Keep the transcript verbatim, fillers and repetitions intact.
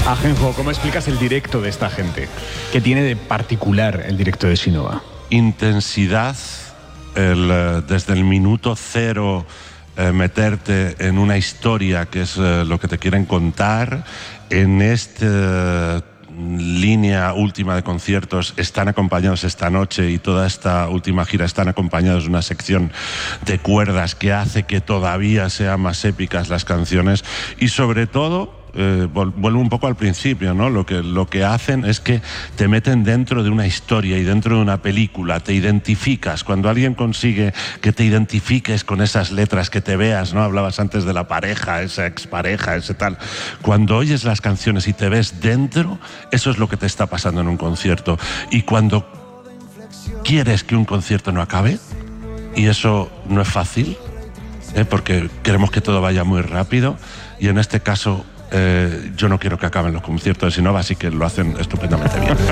Ajenjo, ¿cómo explicas el directo de esta gente? ¿Qué tiene de particular el directo de Sinova? Intensidad, el, desde el minuto cero eh, meterte en una historia que es eh, lo que te quieren contar. En esta línea última de conciertos están acompañados esta noche, y toda esta última gira están acompañados de una sección de cuerdas que hace que todavía sean más épicas las canciones, y sobre todo Eh, vuelvo un poco al principio, ¿no? Lo que, lo que hacen es que te meten dentro de una historia y dentro de una película, te identificas. Cuando alguien consigue que te identifiques con esas letras, que te veas, ¿no? Hablabas antes de la pareja, esa expareja, ese tal. Cuando oyes las canciones y te ves dentro, eso es lo que te está pasando en un concierto. Y cuando quieres que un concierto no acabe, y eso no es fácil, ¿eh? Porque queremos que todo vaya muy rápido, y en este caso Eh, yo no quiero que acaben los conciertos de Sinova, así que lo hacen estupendamente bien.